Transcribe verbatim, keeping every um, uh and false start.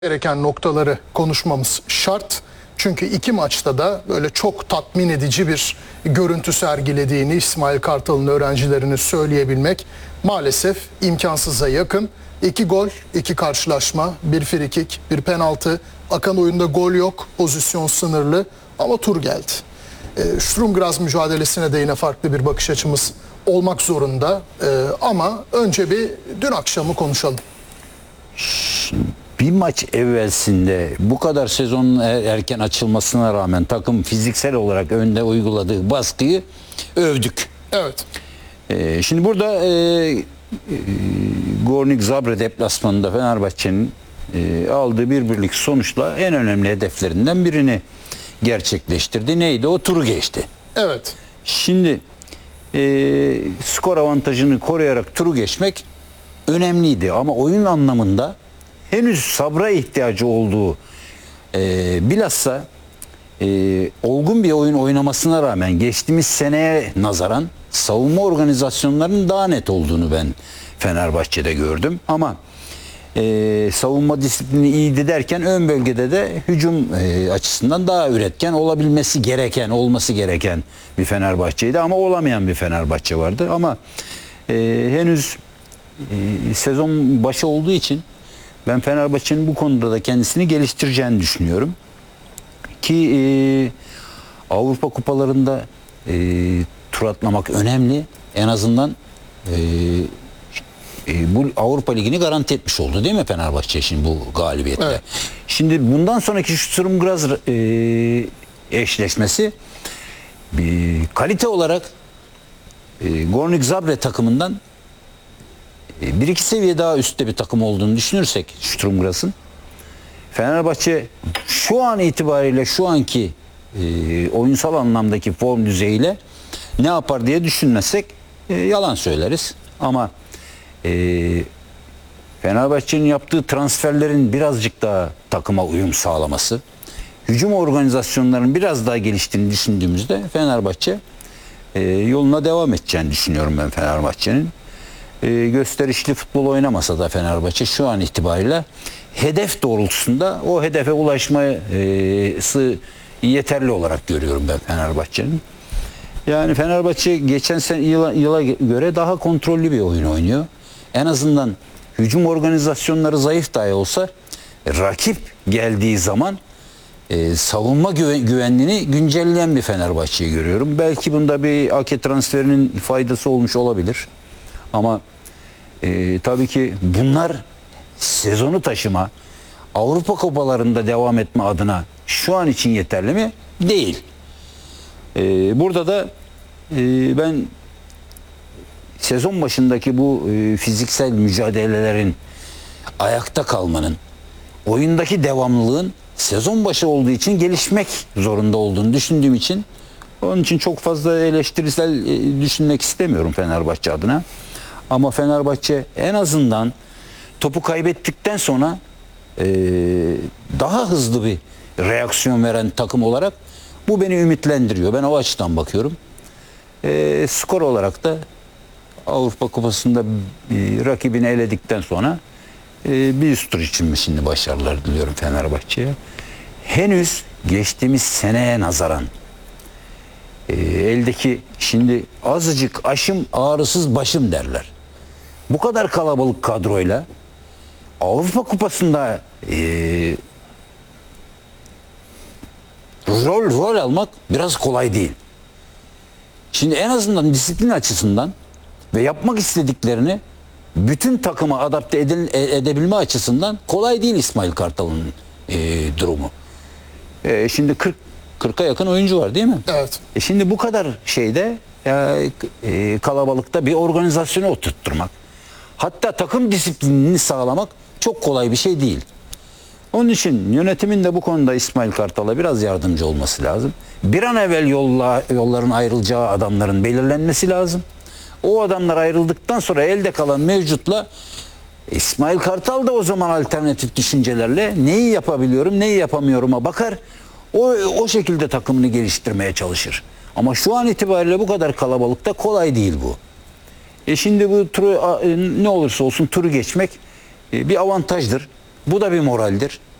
gereken noktaları konuşmamız şart. Çünkü iki maçta da böyle çok tatmin edici bir görüntü sergilediğini İsmail Kartal'ın öğrencilerini söyleyebilmek maalesef imkansıza yakın. İki gol, iki karşılaşma, bir frikik, bir penaltı. Akan oyunda gol yok, pozisyon sınırlı ama tur geldi. E, Sturm Graz mücadelesine de yine farklı bir bakış açımız olmak zorunda. E, ama önce bir dün akşamı konuşalım. Bir maç evvelsinde bu kadar sezonun erken açılmasına rağmen takım fiziksel olarak önde uyguladığı baskıyı övdük. Evet. Ee, şimdi burada e, e, Gornik Zabrze deplasmanında Fenerbahçe'nin e, aldığı bir birlik sonuçla en önemli hedeflerinden birini gerçekleştirdi. Neydi? O turu geçti. Evet. Şimdi e, skor avantajını koruyarak turu geçmek önemliydi ama oyun anlamında henüz sabra ihtiyacı olduğu e, bilhassa e, olgun bir oyun oynamasına rağmen geçtiğimiz seneye nazaran savunma organizasyonlarının daha net olduğunu ben Fenerbahçe'de gördüm. Ama e, savunma disiplini iyiydi derken ön bölgede de hücum e, açısından daha üretken olabilmesi gereken, olması gereken bir Fenerbahçe'ydi. Ama olamayan bir Fenerbahçe vardı. Ama e, henüz e, sezon başı olduğu için ben Fenerbahçe'nin bu konuda da kendisini geliştireceğini düşünüyorum. Ki e, Avrupa kupalarında e, tur atlamak önemli. En azından e, e, bu Avrupa Ligi'ni garanti etmiş oldu değil mi Fenerbahçe şimdi bu galibiyetle? Evet. Şimdi bundan sonraki Sturm Graz e, eşleşmesi bir kalite olarak e, Gornik Zabrze takımından bir iki seviye daha üstte bir takım olduğunu düşünürsek Sturm Graz'ın, Fenerbahçe şu an itibariyle şu anki e, oyunsal anlamdaki form düzeyiyle ne yapar diye düşünmezsek e, yalan söyleriz. Ama e, Fenerbahçe'nin yaptığı transferlerin birazcık daha takıma uyum sağlaması, hücum organizasyonlarının biraz daha geliştiğini düşündüğümüzde Fenerbahçe e, yoluna devam edeceğini düşünüyorum ben Fenerbahçe'nin. E, gösterişli futbol oynamasa da Fenerbahçe şu an itibariyle hedef doğrultusunda o hedefe ulaşması yeterli olarak görüyorum ben Fenerbahçe'nin. Yani Fenerbahçe geçen sene yıla, yıla göre daha kontrollü bir oyun oynuyor. En azından hücum organizasyonları zayıf dahi olsa rakip geldiği zaman e, savunma güven, güvenliğini güncelleyen bir Fenerbahçe'yi görüyorum. Belki bunda bir Ake transferinin faydası olmuş olabilir. Ama e, tabii ki bunlar sezonu taşıma, Avrupa kupalarında devam etme adına şu an için yeterli mi? Değil. E, burada da e, ben sezon başındaki bu e, fiziksel mücadelelerin ayakta kalmanın, oyundaki devamlılığın sezon başı olduğu için gelişmek zorunda olduğunu düşündüğüm için onun için çok fazla eleştirisel e, düşünmek istemiyorum Fenerbahçe adına. Ama Fenerbahçe en azından topu kaybettikten sonra e, daha hızlı bir reaksiyon veren takım olarak bu beni ümitlendiriyor. Ben o açıdan bakıyorum. E, skor olarak da Avrupa Kupası'nda e, rakibini eledikten sonra e, bir üst tur için mi şimdi başarılar diliyorum Fenerbahçe'ye. Henüz geçtiğimiz seneye nazaran e, eldeki şimdi azıcık aşım ağrısız başım derler. Bu kadar kalabalık kadroyla Avrupa Kupası'nda e, rol rol almak biraz kolay değil. Şimdi en azından disiplin açısından ve yapmak istediklerini bütün takıma adapte edil, edebilme açısından kolay değil İsmail Kartal'ın e, durumu. E, şimdi kırk kırka yakın oyuncu var değil mi? Evet. E şimdi bu kadar şeyde e, e, kalabalıkta bir organizasyonu oturtturmak, hatta takım disiplinini sağlamak çok kolay bir şey değil. Onun için yönetimin de bu konuda İsmail Kartal'a biraz yardımcı olması lazım. Bir an evvel yolla, yolların ayrılacağı adamların belirlenmesi lazım. O adamlar ayrıldıktan sonra elde kalan mevcutla İsmail Kartal da o zaman alternatif düşüncelerle neyi yapabiliyorum, neyi yapamıyorum'a bakar. O, o şekilde takımını geliştirmeye çalışır. Ama şu an itibariyle bu kadar kalabalıkta kolay değil bu. E şimdi bu turu ne olursa olsun turu geçmek bir avantajdır. Bu da bir moraldir.